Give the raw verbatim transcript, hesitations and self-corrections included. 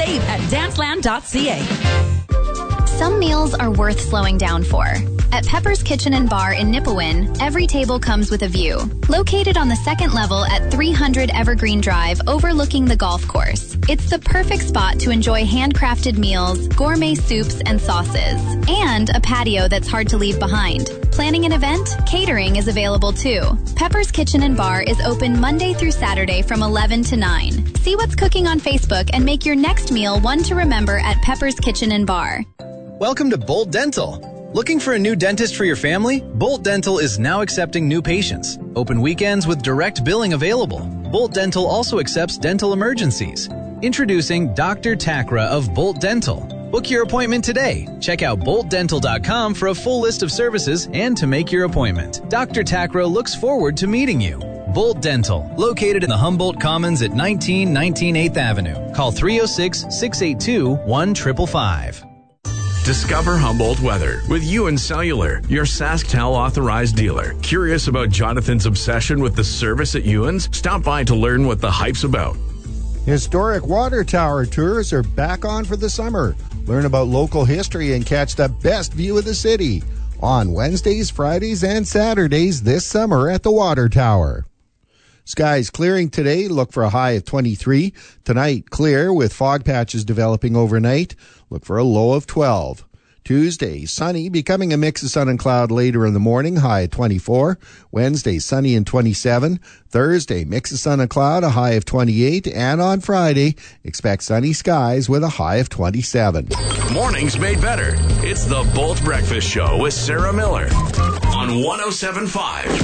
Save at danceland dot c a. Some meals are worth slowing down for. At Pepper's Kitchen and Bar in Nipawin, every table comes with a view. Located on the second level at three hundred Evergreen Drive overlooking the golf course, it's the perfect spot to enjoy handcrafted meals, gourmet soups and sauces, and a patio that's hard to leave behind. Planning an event? Catering is available too. Pepper's Kitchen and Bar is open Monday through Saturday from eleven to nine. See what's cooking on Facebook and make your next meal one to remember at Pepper's Kitchen and Bar. Welcome to Bolt Dental. Looking for a new dentist for your family? Bolt Dental is now accepting new patients. Open weekends with direct billing available. Bolt Dental also accepts dental emergencies. Introducing Doctor Takra of Bolt Dental. Book your appointment today. Check out bolt dental dot com for a full list of services and to make your appointment. Doctor Takra looks forward to meeting you. Bolt Dental, located in the Humboldt Commons at nineteen nineteen eighth Avenue. Call three oh six, six eight two, one five five five. Discover Humboldt weather with Ewan Cellular, your SaskTel authorized dealer. Curious about Jonathan's obsession with the service at Ewan's? Stop by to learn what the hype's about. Historic water tower tours are back on for the summer. Learn about local history and catch the best view of the city on Wednesdays, Fridays, and Saturdays this summer at the water tower. Skies clearing today. Look for a high of twenty-three. Tonight, clear with fog patches developing overnight. Look for a low of twelve. Tuesday, sunny, becoming a mix of sun and cloud later in the morning, high of twenty-four. Wednesday, sunny and twenty-seven. Thursday, mix of sun and cloud, a high of twenty-eight. And on Friday, expect sunny skies with a high of twenty-seven. Mornings made better. It's the Bolt Breakfast Show with Sarah Miller on one oh seven point five